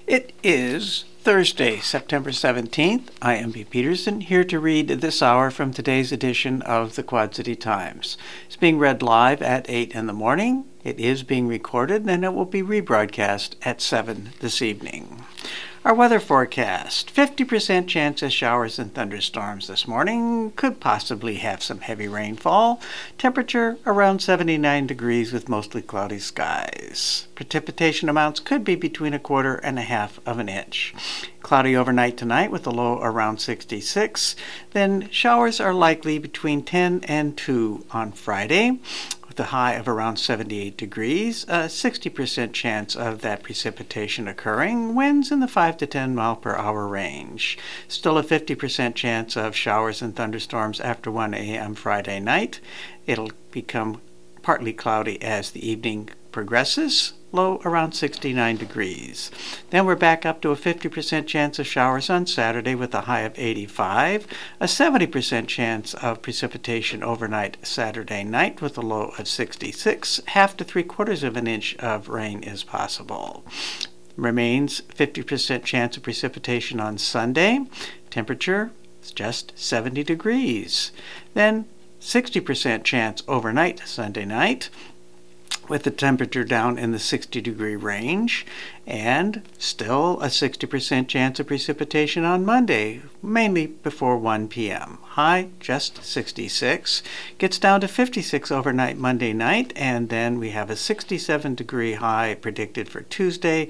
It is Thursday, September 17th. I am B. Peterson, here to read this hour from today's edition of the Quad City Times. It's being read live at 8 in the morning. It is being recorded, and it will be rebroadcast at 7 this evening. Our weather forecast: 50% chance of showers and thunderstorms this morning. Could possibly have some heavy rainfall. Temperature around 79 degrees with mostly cloudy skies. Precipitation amounts could be between 1/4 and 1/2 of an inch. Cloudy overnight tonight with a low around 66. Then showers are likely between 10 and 2 on Friday, with a high of around 78 degrees, a 60% chance of that precipitation occurring, winds in the 5 to 10 mile per hour range. Still a 50% chance of showers and thunderstorms after 1 a.m. Friday night. It'll become partly cloudy as the evening progresses, low around 69 degrees. Then we're back up to a 50% chance of showers on Saturday with a high of 85, a 70% chance of precipitation overnight Saturday night with a low of 66. 1/2 to 3/4 of an inch of rain is possible. Remains 50% chance of precipitation on Sunday. Temperature is just 70 degrees. Then 60% chance overnight Sunday night, with the temperature down in the 60-degree range, and still a 60% chance of precipitation on Monday, mainly before 1 p.m. High just 66, gets down to 56 overnight Monday night, and then we have a 67-degree high predicted for Tuesday,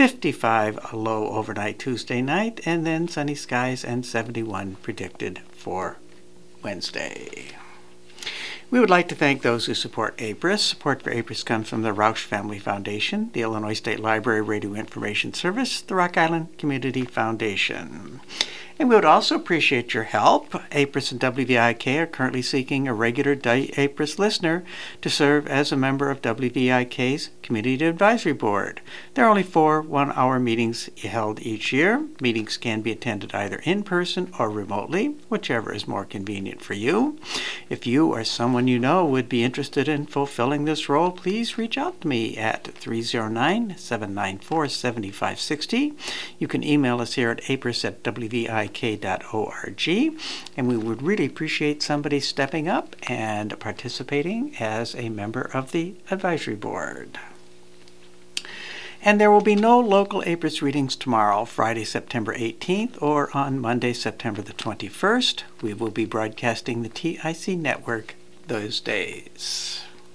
55 a low overnight Tuesday night, and then sunny skies and 71 predicted for Wednesday. We would like to thank those who support APRIS. Support for APRIS comes from the Rausch Family Foundation, the Illinois State Library Radio Information Service, the Rock Island Community Foundation. And we would also appreciate your help. APRIS and WVIK are currently seeking a regular APRIS listener to serve as a member of WVIK's Community Advisory Board. There are only 4 one-hour meetings held each year. Meetings can be attended either in person or remotely, whichever is more convenient for you. If you or someone you know would be interested in fulfilling this role, please reach out to me at 309-794-7560. You can email us here at apris@wvik.org, and we would really appreciate somebody stepping up and participating as a member of the advisory board. And there will be no local APRIS readings tomorrow, Friday, September 18th, or on Monday, September the 21st. We will be broadcasting the TIC network those days.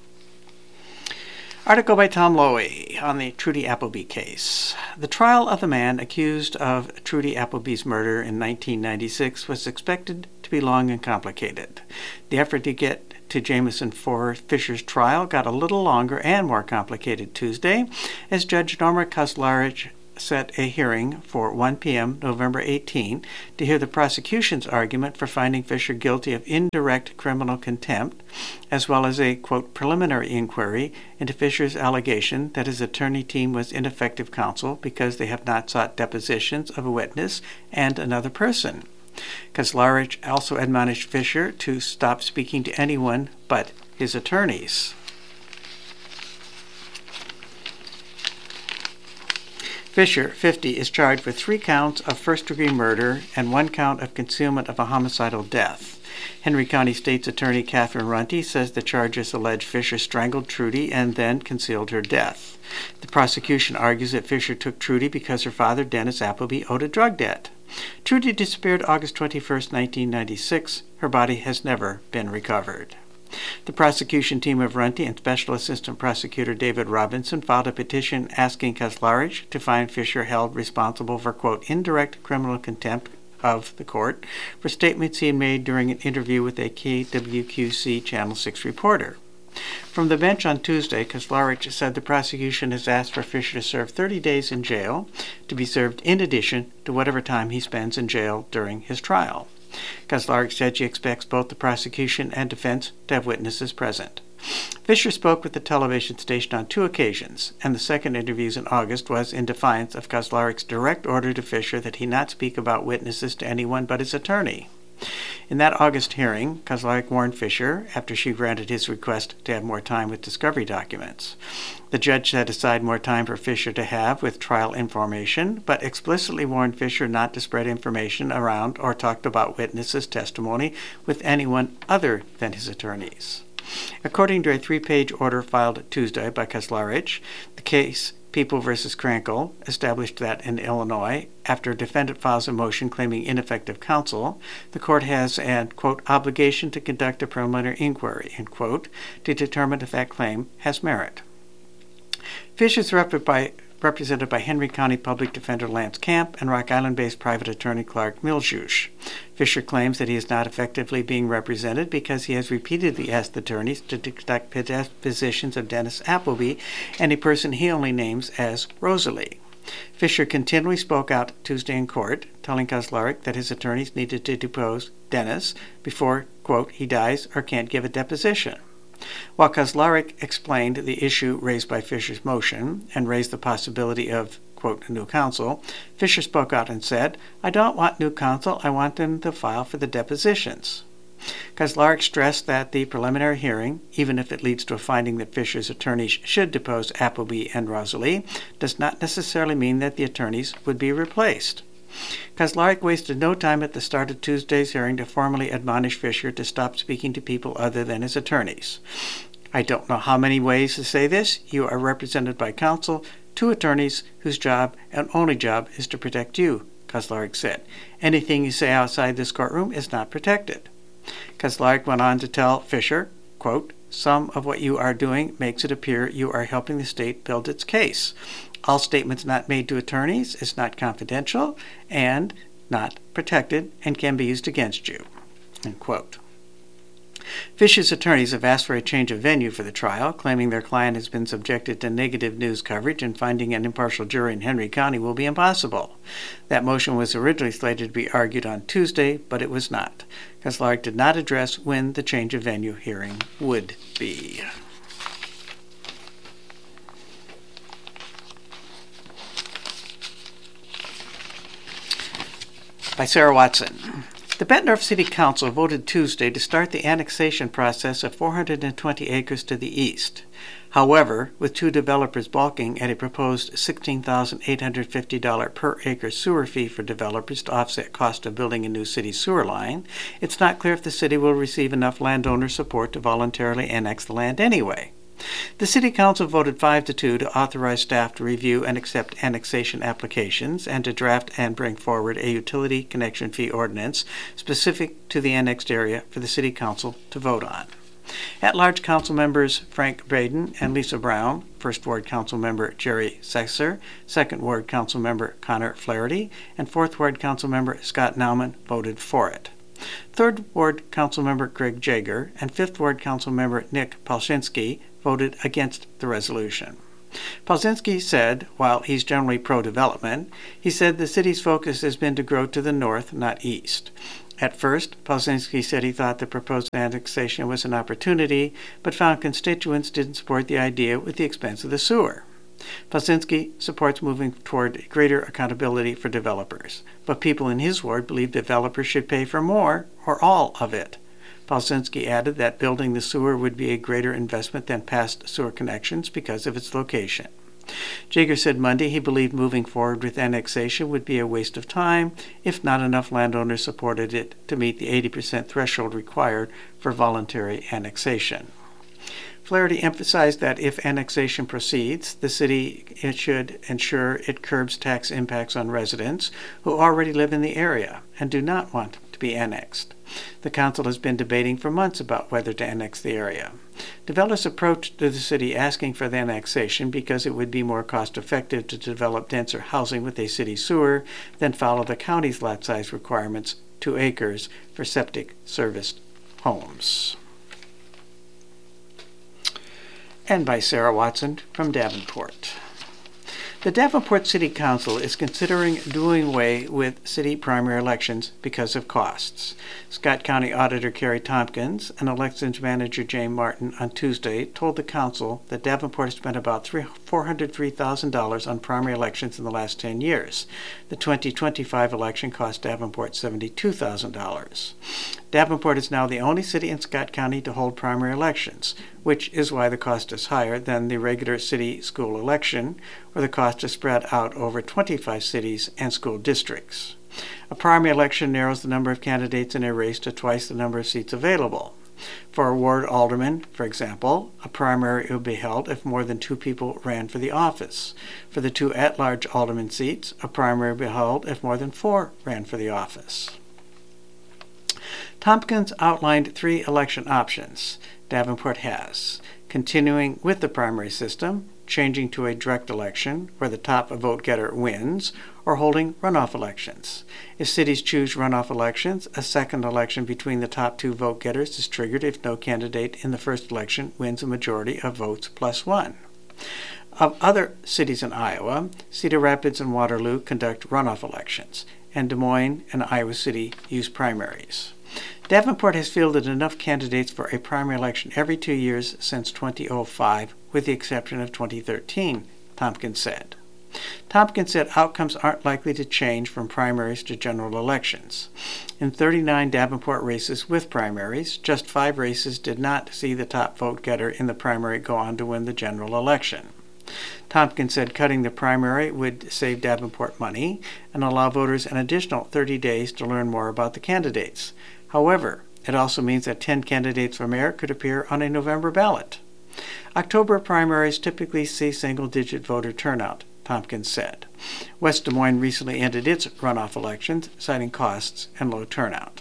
Article by Tom Lowy on the Trudy Appleby case. The trial of the man accused of Trudy Appleby's murder in 1996 was expected to be long and complicated. The effort to get to Jameson Fisher's trial got a little longer and more complicated Tuesday, as Judge Norma Kozlarich set a hearing for 1 p.m. November 18 to hear the prosecution's argument for finding Fisher guilty of indirect criminal contempt, as well as a, quote, preliminary inquiry into Fisher's allegation that his attorney team was ineffective counsel because they have not sought depositions of a witness and another person. Kozlarich also admonished Fisher to stop speaking to anyone but his attorneys. Fisher, 50, is charged with 3 counts of first-degree murder and 1 count of concealment of a homicidal death. Henry County State's Attorney Catherine Runte says the charges allege Fisher strangled Trudy and then concealed her death. The prosecution argues that Fisher took Trudy because her father, Dennis Appleby, owed a drug debt. Trudy disappeared August 21, 1996. Her body has never been recovered. The prosecution team of Runte and Special Assistant Prosecutor David Robinson filed a petition asking Kozlarich to find Fisher held responsible for, quote, indirect criminal contempt of the court for statements he had made during an interview with a KWQC Channel 6 reporter. From the bench on Tuesday, Kozlarich said the prosecution has asked for Fisher to serve 30 days in jail, to be served in addition to whatever time he spends in jail during his trial. Kozlarich said she expects both the prosecution and defense to have witnesses present. Fisher spoke with the television station on 2 occasions, and the second interview in August was in defiance of Kozlarich's direct order to Fisher that he not speak about witnesses to anyone but his attorney. In that August hearing, Kozlarek warned Fisher after she granted his request to have more time with discovery documents. The judge set aside more time for Fisher to have with trial information, but explicitly warned Fisher not to spread information around or talk about witnesses' testimony with anyone other than his attorneys. According to a 3-page order filed Tuesday by Kozlarek, the case People v. Krankel established that in Illinois, after a defendant files a motion claiming ineffective counsel, the court has an, quote, obligation to conduct a preliminary inquiry, end quote, to determine if that claim has merit. Fisher is represented by Henry County Public Defender Lance Camp and Rock Island-based private attorney Clark Miljush. Fisher claims that he is not effectively being represented because he has repeatedly asked attorneys to conduct depositions of Dennis Appleby and a person he only names as Rosalie. Fisher continually spoke out Tuesday in court, telling Kozlarek that his attorneys needed to depose Dennis before, quote, he dies or can't give a deposition. While Kozlarek explained the issue raised by Fisher's motion and raised the possibility of, quote, new counsel, Fisher spoke out and said, I don't want new counsel, I want them to file for the depositions. Kozlarek stressed that the preliminary hearing, even if it leads to a finding that Fisher's attorneys should depose Appleby and Rosalie, does not necessarily mean that the attorneys would be replaced. Kozlarek wasted no time at the start of Tuesday's hearing to formally admonish Fisher to stop speaking to people other than his attorneys. I don't know how many ways to say this. You are represented by counsel, 2 attorneys whose job and only job is to protect you, Kozlarek said. Anything you say outside this courtroom is not protected. Kozlarek went on to tell Fisher, quote, some of what you are doing makes it appear you are helping the state build its case. All statements not made to attorneys is not confidential and not protected and can be used against you, end quote. Fisher's attorneys have asked for a change of venue for the trial, claiming their client has been subjected to negative news coverage and finding an impartial jury in Henry County will be impossible. That motion was originally slated to be argued on Tuesday, but it was not. Kozlarek did not address when the change of venue hearing would be. By Sarah Watson. The Bettendorf City Council voted Tuesday to start the annexation process of 420 acres to the east. However, with 2 developers balking at a proposed $16,850 per acre sewer fee for developers to offset cost of building a new city sewer line, it's not clear if the city will receive enough landowner support to voluntarily annex the land anyway. The City Council voted 5-2 to authorize staff to review and accept annexation applications and to draft and bring forward a utility connection fee ordinance specific to the annexed area for the City Council to vote on. At-large council members Frank Braden and Lisa Brown, 1st Ward Council member Jerry Sexer, 2nd Ward Council member Connor Flaherty, and 4th Ward Council member Scott Nauman voted for it. 3rd Ward Council member Greg Jager and 5th Ward Council member Nick Palczynski voted against the resolution. Palczynski said, while he's generally pro-development, he said the city's focus has been to grow to the north, not east. At first, Palczynski said he thought the proposed annexation was an opportunity, but found constituents didn't support the idea with the expense of the sewer. Palczynski supports moving toward greater accountability for developers, but people in his ward believe developers should pay for more or all of it. Palczynski added that building the sewer would be a greater investment than past sewer connections because of its location. Jager said Monday he believed moving forward with annexation would be a waste of time if not enough landowners supported it to meet the 80% threshold required for voluntary annexation. Flaherty emphasized that if annexation proceeds, the city should ensure it curbs tax impacts on residents who already live in the area and do not want to be annexed. The council has been debating for months about whether to annex the area. Developers approached the city asking for the annexation because it would be more cost-effective to develop denser housing with a city sewer than follow the county's lot size requirements, 2 acres, for septic-serviced homes. And by Sarah Watson from Davenport. The Davenport City Council is considering doing away with city primary elections because of costs. Scott County Auditor Kerry Tompkins and Elections Manager Jane Martin on Tuesday told the council that Davenport has spent about $403,000 on primary elections in the last 10 years. The 2025 election cost Davenport $72,000. Davenport is now the only city in Scott County to hold primary elections, which is why the cost is higher than the regular city school election, where the cost is spread out over 25 cities and school districts. A primary election narrows the number of candidates in a race to twice the number of seats available. For a ward alderman, for example, a primary would be held if more than 2 people ran for the office. For the 2 at-large alderman seats, a primary would be held if more than 4 ran for the office. Tompkins outlined 3 election options Davenport has: continuing with the primary system, changing to a direct election where the top vote getter wins, or holding runoff elections. If cities choose runoff elections, a second election between the top 2 vote getters is triggered if no candidate in the first election wins a majority of votes plus 1. Of other cities in Iowa, Cedar Rapids and Waterloo conduct runoff elections, and Des Moines and Iowa City use primaries. Davenport has fielded enough candidates for a primary election every 2 years since 2005, with the exception of 2013, Tompkins said. Tompkins said outcomes aren't likely to change from primaries to general elections. In 39 Davenport races with primaries, just 5 races did not see the top vote getter in the primary go on to win the general election. Tompkins said cutting the primary would save Davenport money and allow voters an additional 30 days to learn more about the candidates. However, it also means that 10 candidates for mayor could appear on a November ballot. October primaries typically see single-digit voter turnout, Tompkins said. West Des Moines recently ended its runoff elections, citing costs and low turnout.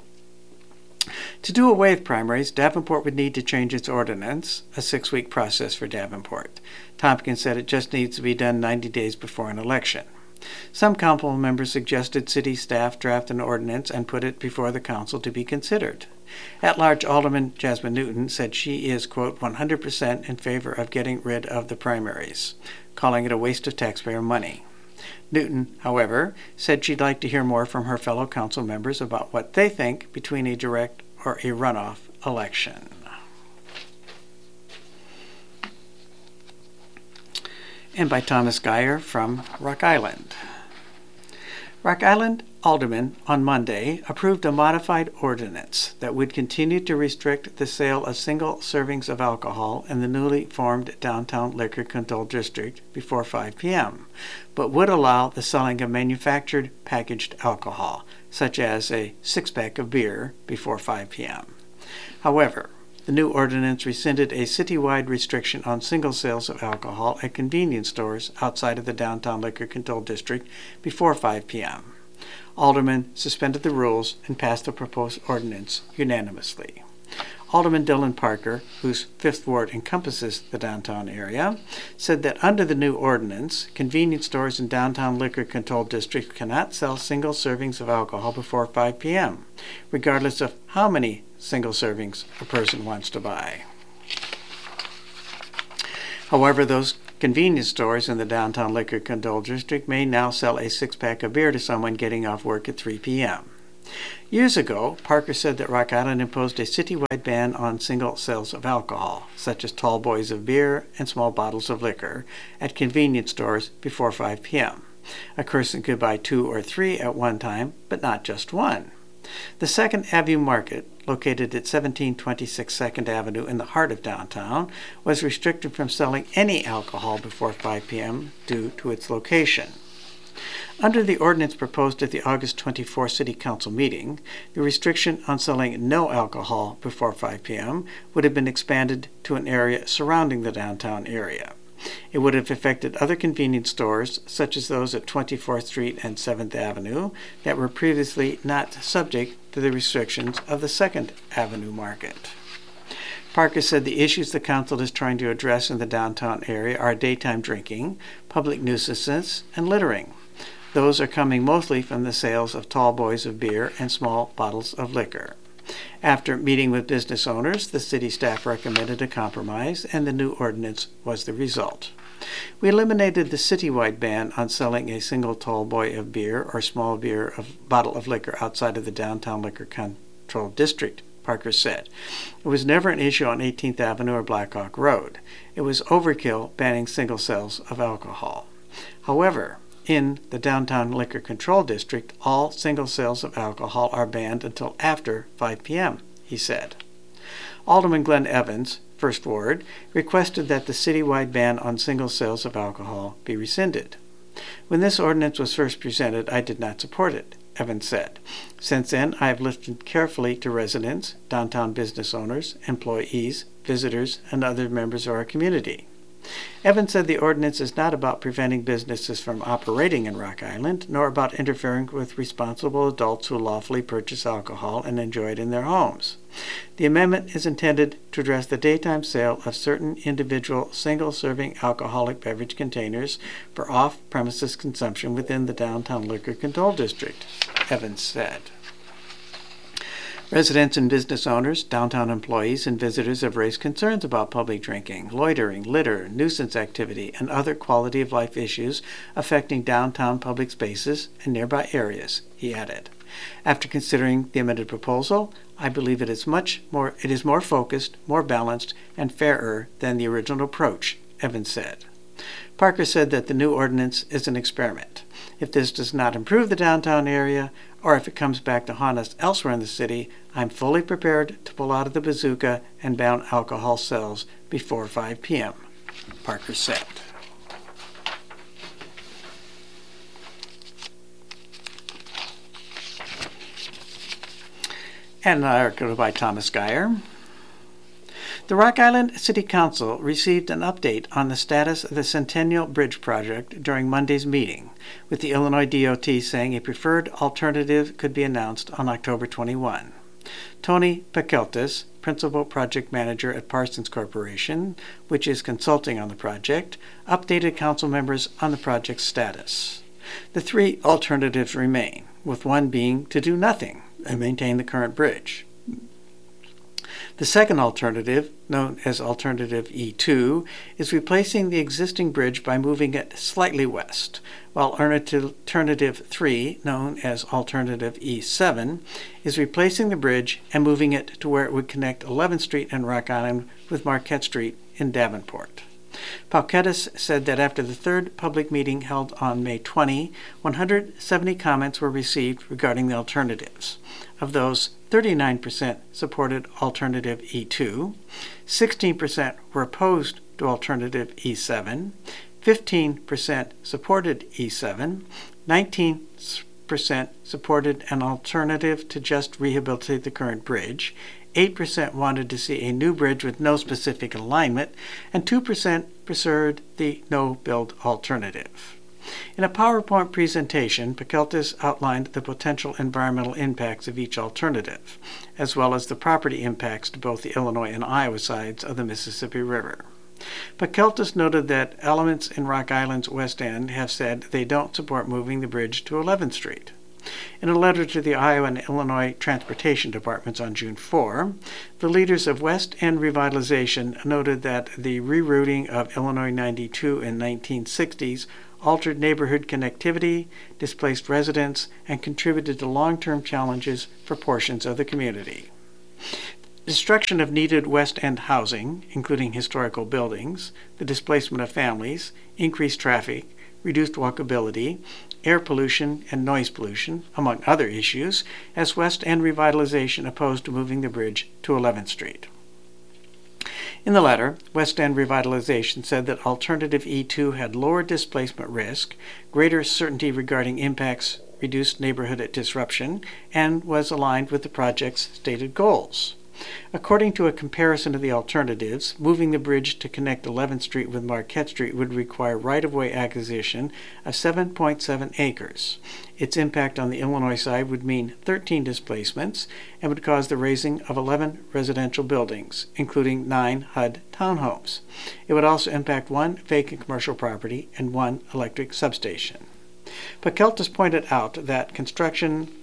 To do away with primaries, Davenport would need to change its ordinance, a 6-week process for Davenport. Tompkins said it just needs to be done 90 days before an election. Some council members suggested city staff draft an ordinance and put it before the council to be considered. At-large Alderman Jasmine Newton said she is, quote, 100% in favor of getting rid of the primaries, calling it a waste of taxpayer money. Newton, however, said she'd like to hear more from her fellow council members about what they think between a direct or a runoff election. And by Thomas Geyer from Rock Island. Rock Island aldermen on Monday approved a modified ordinance that would continue to restrict the sale of single servings of alcohol in the newly formed downtown liquor control district before 5 p.m., but would allow the selling of manufactured packaged alcohol, such as a 6-pack of beer, before 5 p.m. However, the new ordinance rescinded a citywide restriction on single sales of alcohol at convenience stores outside of the downtown liquor control district before 5 p.m. Aldermen suspended the rules and passed the proposed ordinance unanimously. Alderman Dylan Parker, whose 5th Ward encompasses the downtown area, said that under the new ordinance, convenience stores in downtown liquor control districts cannot sell single servings of alcohol before 5 p.m., regardless of how many single servings a person wants to buy. However, those convenience stores in the downtown liquor control district may now sell a 6-pack of beer to someone getting off work at 3 p.m. Years ago, Parker said that Rock Island imposed a citywide ban on single sales of alcohol, such as tall boys of beer and small bottles of liquor, at convenience stores before 5 p.m. A person could buy 2 or 3 at one time, but not just one. The Second Avenue Market, located at 1726 Second Avenue in the heart of downtown, was restricted from selling any alcohol before 5 p.m. due to its location. Under the ordinance proposed at the August 24 City Council meeting, the restriction on selling no alcohol before 5 p.m. would have been expanded to an area surrounding the downtown area. It would have affected other convenience stores, such as those at 24th Street and 7th Avenue, that were previously not subject to the restrictions of the 2nd Avenue Market. Parker said the issues the council is trying to address in the downtown area are daytime drinking, public nuisances, and littering. Those are coming mostly from the sales of tall boys of beer and small bottles of liquor. After meeting with business owners, the city staff recommended a compromise, and the new ordinance was the result. We eliminated the citywide ban on selling a single tall boy of beer or small beer of bottle of liquor outside of the downtown liquor control district, Parker said. It was never an issue on 18th Avenue or Blackhawk Road. It was overkill banning single sales of alcohol. However, in the downtown liquor control district, all single sales of alcohol are banned until after 5 p.m., he said. Alderman Glenn Evans, First Ward, requested that the citywide ban on single sales of alcohol be rescinded. When this ordinance was first presented, I did not support it, Evans said. Since then, I have listened carefully to residents, downtown business owners, employees, visitors, and other members of our community. Evans said the ordinance is not about preventing businesses from operating in Rock Island, nor about interfering with responsible adults who lawfully purchase alcohol and enjoy it in their homes. The amendment is intended to address the daytime sale of certain individual single-serving alcoholic beverage containers for off-premises consumption within the downtown liquor control district, Evans said. Residents and business owners, downtown employees, and visitors have raised concerns about public drinking, loitering, litter, nuisance activity, and other quality of life issues affecting downtown public spaces and nearby areas, he added. After considering the amended proposal, I believe it is more focused, more balanced, and fairer than the original approach, Evans said. Parker said that the new ordinance is an experiment. If this does not improve the downtown area, or if it comes back to haunt us elsewhere in the city, I'm fully prepared to pull out of the bazooka and ban alcohol sales before 5 p.m., Parker said. And an article by Thomas Geyer. The Rock Island City Council received an update on the status of the Centennial Bridge project during Monday's meeting, with the Illinois DOT saying a preferred alternative could be announced on October 21. Tony Pakeltis, Principal Project Manager at Parsons Corporation, which is consulting on the project, updated council members on the project's status. The three alternatives remain, with one being to do nothing and maintain the current bridge. The second alternative, known as Alternative E2, is replacing the existing bridge by moving it slightly west, while Alternative 3, known as Alternative E7, is replacing the bridge and moving it to where it would connect 11th Street in Rock Island with Marquette Street in Davenport. Paukettis said that after the third public meeting held on May 20, 170 comments were received regarding the alternatives. Of those, 39% supported Alternative E2, 16% were opposed to Alternative E7, 15% supported E7, 19% supported an alternative to just rehabilitate the current bridge, 8% wanted to see a new bridge with no specific alignment, and 2% preferred the no-build alternative. In a PowerPoint presentation, Pakeltis outlined the potential environmental impacts of each alternative, as well as the property impacts to both the Illinois and Iowa sides of the Mississippi River. Pakeltis noted that elements in Rock Island's West End have said they don't support moving the bridge to 11th Street. In a letter to the Iowa and Illinois Transportation Departments on June 4, the leaders of West End Revitalization noted that the rerouting of Illinois 92 in 1960s altered neighborhood connectivity, displaced residents, and contributed to long-term challenges for portions of the community. Destruction of needed West End housing, including historical buildings, the displacement of families, increased traffic, reduced walkability, air pollution, and noise pollution, among other issues, as West End Revitalization opposed to moving the bridge to 11th Street. In the letter, West End Revitalization said that Alternative E2 had lower displacement risk, greater certainty regarding impacts, reduced neighborhood disruption, and was aligned with the project's stated goals. According to a comparison of the alternatives, moving the bridge to connect 11th Street with Marquette Street would require right-of-way acquisition of 7.7 acres. Its impact on the Illinois side would mean 13 displacements and would cause the razing of 11 residential buildings, including 9 HUD townhomes. It would also impact 1 vacant commercial property and 1 electric substation. Pakeltis pointed out that construction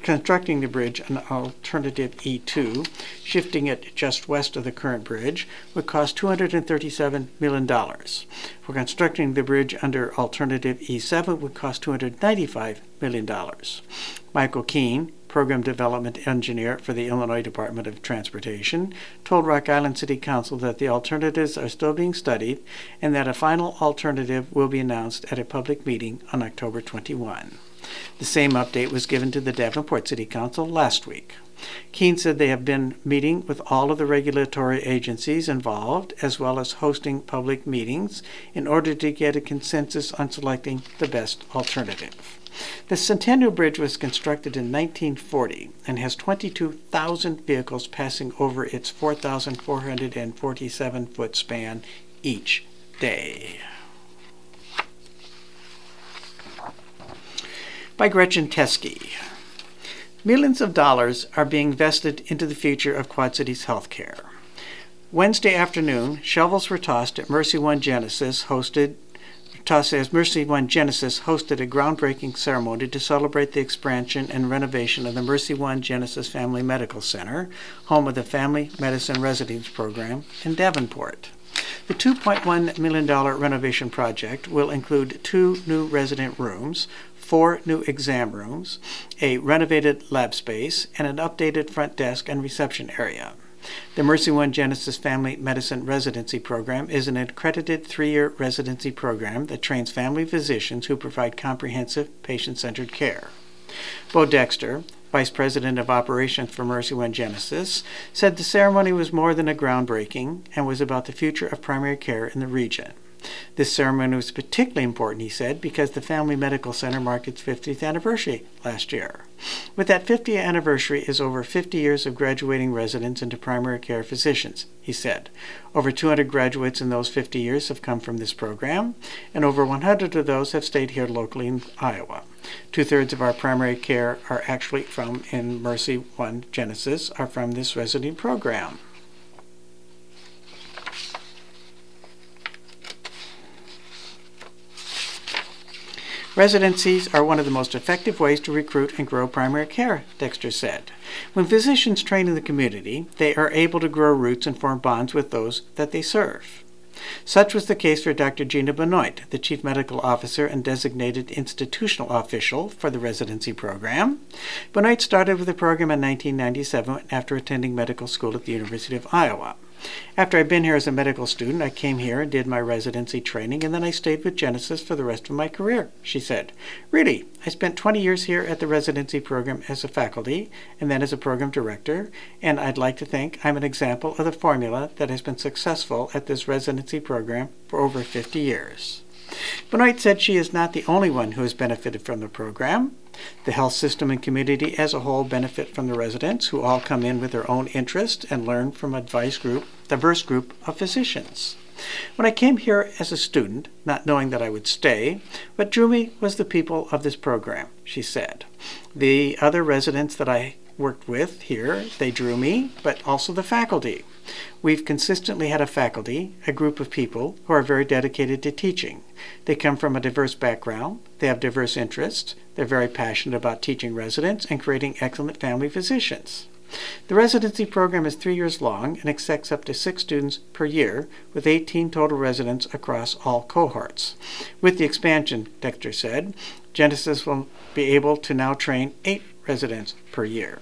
constructing the bridge an alternative E2, shifting it just west of the current bridge, would cost $237 million. For constructing the bridge under alternative E7 would cost $295 million. Michael Keene, Program Development Engineer for the Illinois Department of Transportation, told Rock Island City Council that the alternatives are still being studied and that a final alternative will be announced at a public meeting on October 21. The same update was given to the Davenport City Council last week. Keene said they have been meeting with all of the regulatory agencies involved, as well as hosting public meetings, in order to get a consensus on selecting the best alternative. The Centennial Bridge was constructed in 1940 and has 22,000 vehicles passing over its 4,447-foot span each day. By Gretchen Teske. Millions of dollars are being invested into the future of Quad Cities healthcare. Wednesday afternoon, shovels were tossed at Mercy One Genesis hosted a groundbreaking ceremony to celebrate the expansion and renovation of the Mercy One Genesis Family Medical Center, home of the Family Medicine Residence Program in Davenport. The $2.1 million renovation project will include 2 new resident rooms, 4 new exam rooms, a renovated lab space, and an updated front desk and reception area. The Mercy One Genesis Family Medicine Residency Program is an accredited 3-year residency program that trains family physicians who provide comprehensive, patient-centered care. Bo Dexter, Vice President of Operations for Mercy One Genesis, said the ceremony was more than a groundbreaking and was about the future of primary care in the region. This ceremony was particularly important, he said, because the Family Medical Center marked its 50th anniversary last year. With that 50th anniversary is over 50 years of graduating residents into primary care physicians, he said. Over 200 graduates in those 50 years have come from this program, and over 100 of those have stayed here locally in Iowa. 2/3 of our primary care are actually in Mercy One Genesis are from this resident program. Residencies are one of the most effective ways to recruit and grow primary care, Dexter said. When physicians train in the community, they are able to grow roots and form bonds with those that they serve. Such was the case for Dr. Gina Benoit, the Chief Medical Officer and designated institutional official for the residency program. Benoit started with the program in 1997 after attending medical school at the University of Iowa. After I'd been here as a medical student, I came here and did my residency training, and then I stayed with Genesis for the rest of my career, she said. Really, I spent 20 years here at the residency program as a faculty and then as a program director, and I'd like to think I'm an example of the formula that has been successful at this residency program for over 50 years. Benoit said she is not the only one who has benefited from the program. The health system and community as a whole benefit from the residents, who all come in with their own interests and learn from a diverse group of physicians. When I came here as a student, not knowing that I would stay, what drew me was the people of this program, she said. The other residents that I worked with here, they drew me, but also the faculty. We've consistently had a faculty, a group of people who are very dedicated to teaching. They come from a diverse background, they have diverse interests, they're very passionate about teaching residents and creating excellent family physicians. The residency program is 3 years long and accepts up to 6 students per year, with 18 total residents across all cohorts. With the expansion, Dexter said, Genesis will be able to now train 8 residents per year.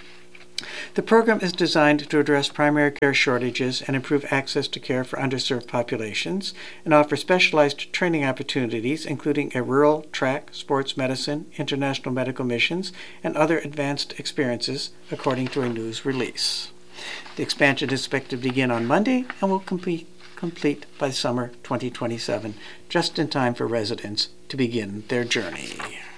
The program is designed to address primary care shortages and improve access to care for underserved populations and offer specialized training opportunities, including a rural track, sports medicine, international medical missions, and other advanced experiences, according to a news release. The expansion is expected to begin on Monday and will complete by summer 2027, just in time for residents to begin their journey.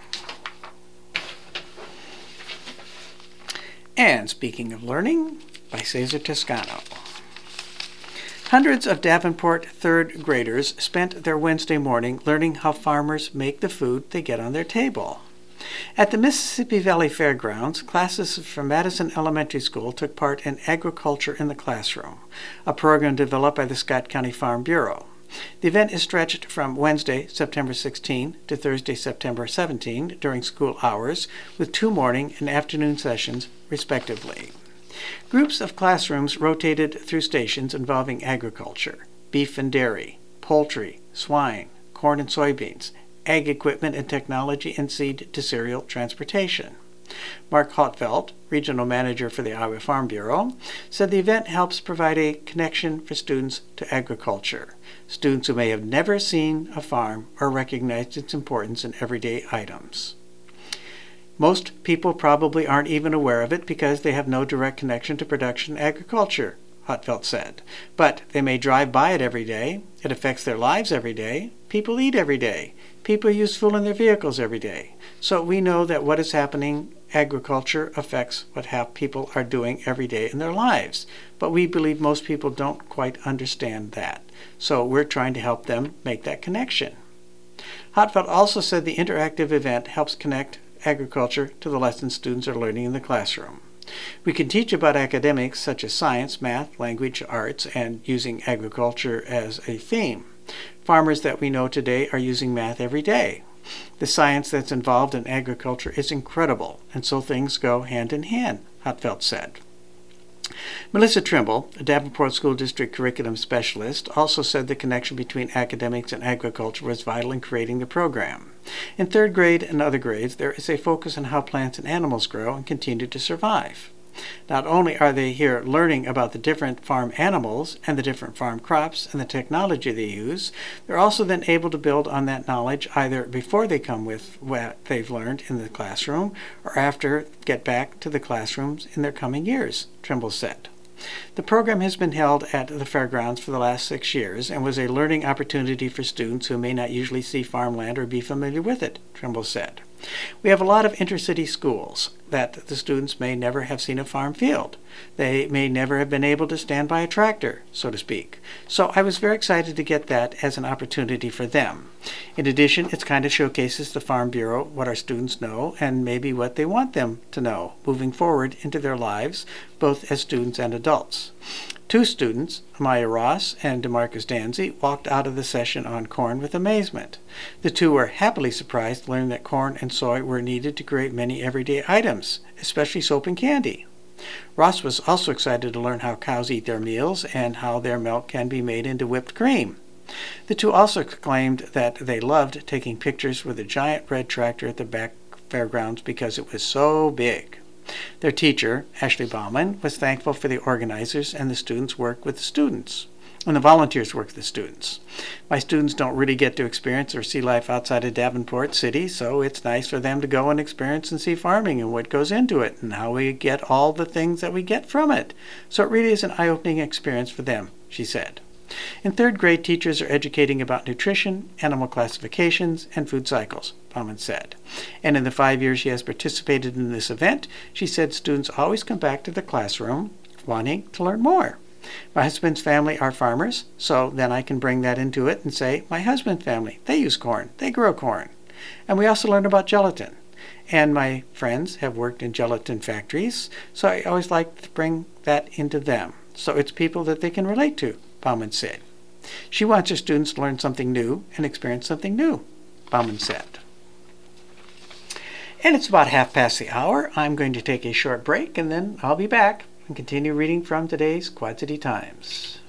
And speaking of learning, by Cesar Toscano. Hundreds of Davenport third graders spent their Wednesday morning learning how farmers make the food they get on their table. At the Mississippi Valley Fairgrounds, classes from Madison Elementary School took part in Agriculture in the Classroom, a program developed by the Scott County Farm Bureau. The event is stretched from Wednesday, September 16 to Thursday, September 17 during school hours, with 2 morning and afternoon sessions, respectively. Groups of classrooms rotated through stations involving agriculture, beef and dairy, poultry, swine, corn and soybeans, ag equipment and technology, and seed to cereal transportation. Mark Hautfeld, Regional Manager for the Iowa Farm Bureau, said the event helps provide a connection for students to agriculture, students who may have never seen a farm or recognized its importance in everyday items. Most people probably aren't even aware of it because they have no direct connection to production and agriculture, Hautfeld said. But they may drive by it every day. It affects their lives every day. People eat every day. People use fuel in their vehicles every day. So we know that what is happening, agriculture affects what people are doing every day in their lives. But we believe most people don't quite understand that. So we're trying to help them make that connection. Hautfeld also said the interactive event helps connect agriculture to the lessons students are learning in the classroom. We can teach about academics such as science, math, language, arts, and using agriculture as a theme. Farmers that we know today are using math every day. The science that's involved in agriculture is incredible, and so things go hand in hand, Hautfeld said. Melissa Trimble, a Davenport School District curriculum specialist, also said the connection between academics and agriculture was vital in creating the program. In 3rd grade and other grades, there is a focus on how plants and animals grow and continue to survive. Not only are they here learning about the different farm animals and the different farm crops and the technology they use, they're also then able to build on that knowledge either before they come with what they've learned in the classroom or after get back to the classrooms in their coming years, Trimble said. The program has been held at the fairgrounds for the last 6 years and was a learning opportunity for students who may not usually see farmland or be familiar with it, Trimble said. We have a lot of intercity schools that the students may never have seen a farm field. They may never have been able to stand by a tractor, so to speak. So I was very excited to get that as an opportunity for them. In addition, it kind of showcases the Farm Bureau, what our students know, and maybe what they want them to know moving forward into their lives, both as students and adults. 2 students, Amaya Ross and DeMarcus Danzy, walked out of the session on corn with amazement. The 2 were happily surprised to learn that corn and soy were needed to create many everyday items, especially soap and candy. Ross was also excited to learn how cows eat their meals and how their milk can be made into whipped cream. The 2 also claimed that they loved taking pictures with a giant red tractor at the back fairgrounds because it was so big. Their teacher, Ashley Bauman, was thankful for the organizers and the students work with the students, and the volunteers work with the students. My students don't really get to experience or see life outside of Davenport City, so it's nice for them to go and experience and see farming and what goes into it and how we get all the things that we get from it. So it really is an eye-opening experience for them, she said. In 3rd grade, teachers are educating about nutrition, animal classifications, and food cycles, Bauman said. And in the 5 years she has participated in this event, she said students always come back to the classroom wanting to learn more. My husband's family are farmers, so then I can bring that into it and say, my husband's family, they use corn, they grow corn. And we also learn about gelatin. And my friends have worked in gelatin factories, so I always like to bring that into them. So it's people that they can relate to, Bauman said. She wants her students to learn something new and experience something new, Bauman said. And it's about hour. I'm going to take a short break, and then I'll be back and continue reading from today's Quad City Times.